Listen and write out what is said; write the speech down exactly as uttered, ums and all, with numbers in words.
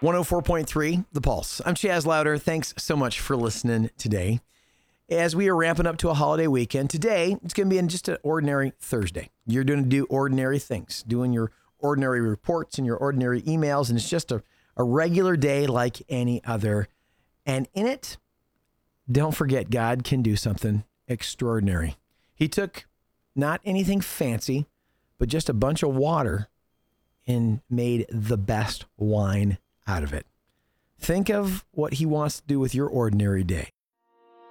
one oh four point three, The Pulse. I'm Chaz Louder. Thanks so much for listening today. As we are ramping up to a holiday weekend, today it's going to be in just an ordinary Thursday. You're going to do ordinary things, doing your ordinary reports and your ordinary emails, and it's just a, a regular day like any other. And in it, don't forget, God can do something extraordinary. He took not anything fancy, but just a bunch of water and made the best wine out of it. Think of what he wants to do with your ordinary day.